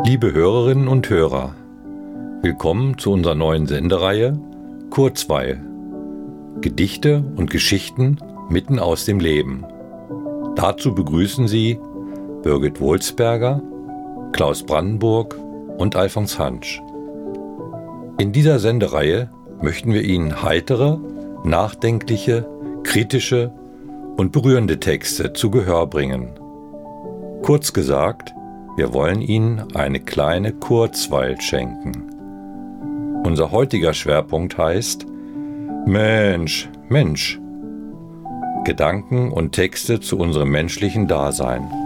Liebe Hörerinnen und Hörer, willkommen zu unserer neuen Sendereihe Kurzweil. Gedichte und Geschichten mitten aus dem Leben. Dazu begrüßen Sie Birgit Wolzberger, Klaus Brandenburg und Alfons Hansch. In dieser Sendereihe möchten wir Ihnen heitere, nachdenkliche, kritische und berührende Texte zu Gehör bringen. Kurz gesagt, wir wollen Ihnen eine kleine Kurzweil schenken. Unser heutiger Schwerpunkt heißt Mensch. Gedanken und Texte zu unserem menschlichen Dasein.